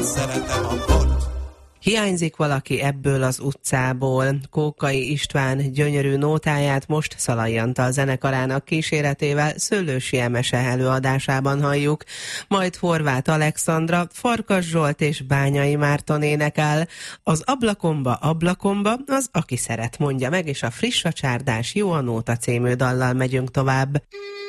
Szeretem a bort. Hiányzik valaki ebből az utcából. Kókai István gyönyörű nótáját most Szalai Antal zenekarának kíséretével Szőlősi Emese előadásában halljuk, majd Horváth Alexandra, Farkas Zsolt és Bányai Márton énekel. Az Ablakomba, ablakomba, az aki szeret mondja meg, és a Friss a csárdás, jó a nóta című dallal megyünk tovább.